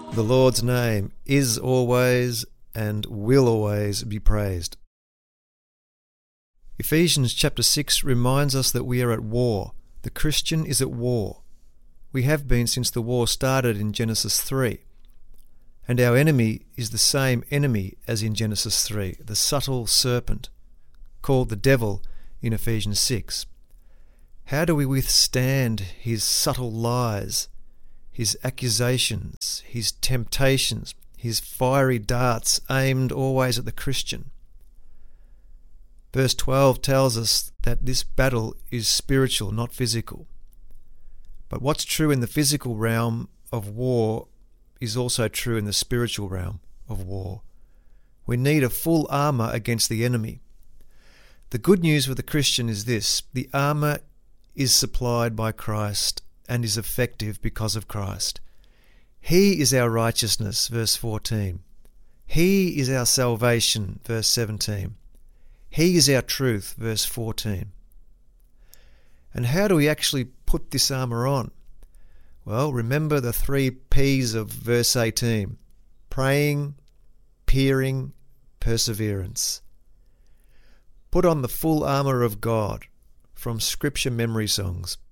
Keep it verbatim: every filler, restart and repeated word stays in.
The Lord's name is always and will always be praised. Ephesians chapter six reminds us that we are at war. The Christian is at war. We have been since the war started in Genesis three. And our enemy is the same enemy as in Genesis three, the subtle serpent, called the devil in Ephesians six. How do we withstand his subtle lies, his accusations, his temptations, his fiery darts aimed always at the Christian? Verse twelve tells us that this battle is spiritual, not physical. But what's true in the physical realm of war is also true in the spiritual realm of war. We need a full armour against the enemy. The good news for the Christian is this: the armour is supplied by Christ and is effective because of Christ. He is our righteousness, verse fourteen. He is our salvation, verse seventeen. He is our truth, verse fourteen. And how do we actually put this armour on? Well, remember the three P's of verse eighteen: praying, peering, perseverance. Put on the full armour of God from Scripture memory songs.